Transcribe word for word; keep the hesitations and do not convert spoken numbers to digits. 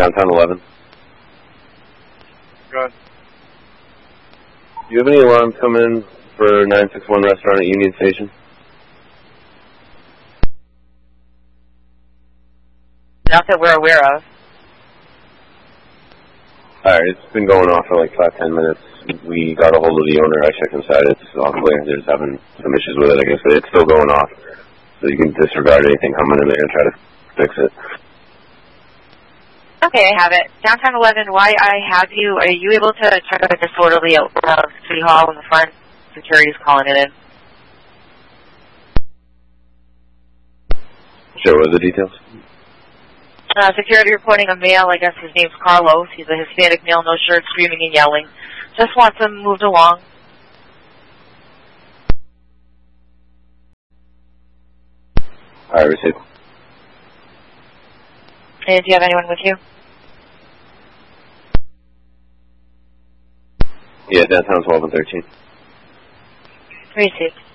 downtown eleven. Good. Do you have any alarms coming in for nine six one restaurant at Union Station? Not that we're aware of. Alright, it's been going off for like five, ten minutes. We got a hold of the owner. I checked inside. It's all clear. They're just having some issues with it, I guess, but it's still going off. So you can disregard anything coming in there and try to fix it. Okay, I have it. Downtown eleven, why I have you, are you able to check out a disorderly at uh, City Hall in the front? Security's calling it in. Sure, what are the details? Uh, security reporting a male, I guess his name's Carlos. He's a Hispanic male, no shirt, screaming and yelling. Just wants him moved along. Alright, received. And do you have anyone with you? Yeah, downtown twelve and thirteen. Received.